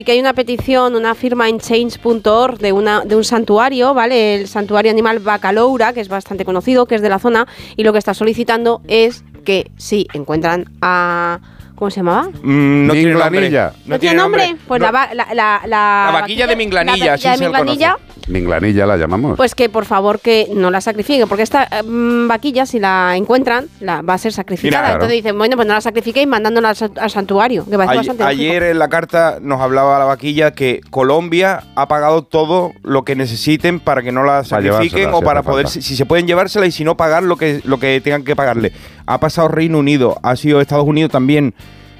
Que hay una petición, una firma en change.org de un santuario, ¿vale? El santuario animal Bacaloura, que es bastante conocido, que es de la zona, y lo que está solicitando es que si encuentran a... ¿Cómo se llamaba? No tiene nombre. ¿No tiene nombre? Pues no. La vaquilla de Minglanilla, la así vaquilla se de le Minglanilla. Minglanilla la llamamos. Pues que por favor que no la sacrifiquen, porque esta vaquilla, si la encuentran, va a ser sacrificada. Mira, entonces dicen, bueno, pues no la sacrifiquéis mandándola al santuario, que parece bastante lógico. Ayer en la carta nos hablaba la vaquilla que Colombia ha pagado todo lo que necesiten para que no la sacrifiquen o para poder, si se pueden llevársela y si no pagar lo que tengan que pagarle. Ha pasado Reino Unido, ha sido Estados Unidos también.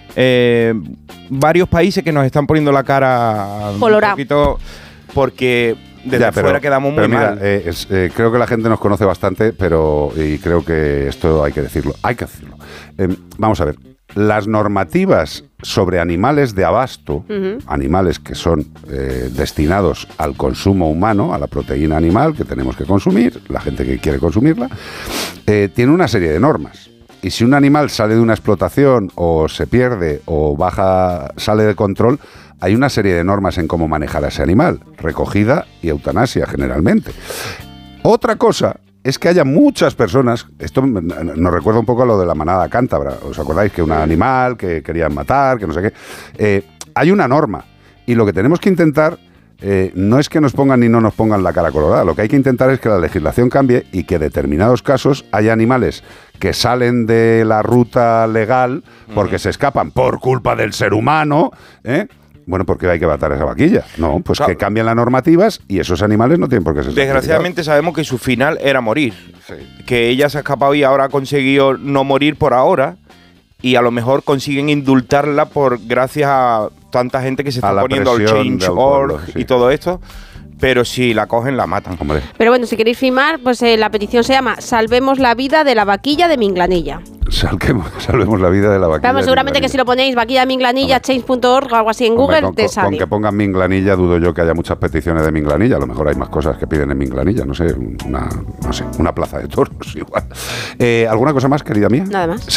Varios países que nos están poniendo la cara Colorado. Un poquito porque desde fuera quedamos muy mal. Creo que la gente nos conoce bastante, y creo que esto hay que decirlo. Vamos a ver, las normativas sobre animales de abasto, animales que son destinados al consumo humano, a la proteína animal que tenemos que consumir, la gente que quiere consumirla, tiene una serie de normas. Y si un animal sale de una explotación o se pierde o sale de control, hay una serie de normas en cómo manejar a ese animal, recogida y eutanasia generalmente. Otra cosa es que haya muchas personas, esto nos recuerda un poco a lo de la manada cántabra, ¿os acordáis? Que un animal que querían matar, que no sé qué. Hay una norma y lo que tenemos que intentar no es que nos pongan ni no nos pongan la cara colorada, lo que hay que intentar es que la legislación cambie y que en determinados casos haya animales que salen de la ruta legal porque se escapan por culpa del ser humano, Bueno, ¿por qué hay que matar a esa vaquilla? No, pues claro, que cambien las normativas y esos animales no tienen por qué ser desgraciadamente sabemos que su final era morir. Sí. Que ella se ha escapado y ahora ha conseguido no morir por ahora y a lo mejor consiguen indultarla gracias a tanta gente que se está poniendo al Change.org y todo esto. Pero si la cogen, la matan. Hombre. Pero bueno, si queréis firmar, pues la petición se llama Salvemos la vida de la vaquilla de Minglanilla. Salvemos la vida de la vaquilla. Vamos, seguramente que si lo ponéis vaquilla de Minglanilla, change.org o algo así en Google, te sale. Con que pongan Minglanilla, dudo yo que haya muchas peticiones de Minglanilla. A lo mejor hay más cosas que piden en Minglanilla. No sé, una plaza de toros igual. ¿Alguna cosa más, querida mía? Nada más.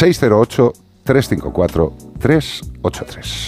608-354-383.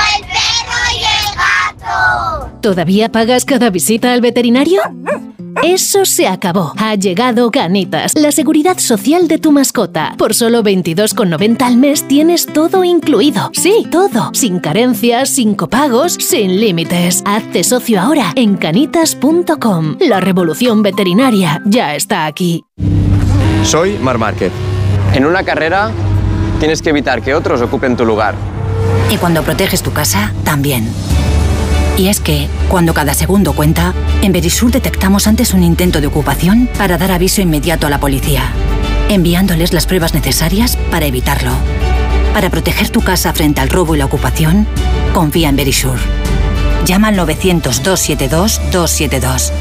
¿Todavía pagas cada visita al veterinario? Eso se acabó. Ha llegado Canitas, la seguridad social de tu mascota. Por solo 22,90 al mes tienes todo incluido. Sí, todo. Sin carencias, sin copagos, sin límites. Hazte socio ahora en canitas.com. La revolución veterinaria ya está aquí. Soy Marc Márquez. En una carrera tienes que evitar que otros ocupen tu lugar. Y cuando proteges tu casa, también. Y es que, cuando cada segundo cuenta, en Verisur detectamos antes un intento de ocupación para dar aviso inmediato a la policía, enviándoles las pruebas necesarias para evitarlo. Para proteger tu casa frente al robo y la ocupación, confía en Verisur. Llama al 900-272-272.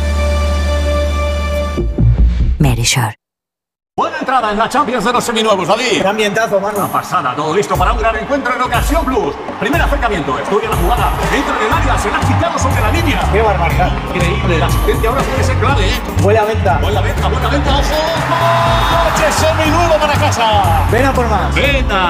Verisur. Buena entrada en la Champions de los seminuevos, David. ¡Qué ambientazo, mano! Una pasada, todo listo para un gran encuentro en Ocasión Plus. Primer acercamiento, estudia la jugada, entra en el área, será quitado sobre la línea. ¡Qué barbaridad! Increíble, la asistencia ahora puede ser clave, ¿eh? Buena venta. Buena venta, ojo. ¡Coche seminuevo para casa! Ven a por más. ¡Venta!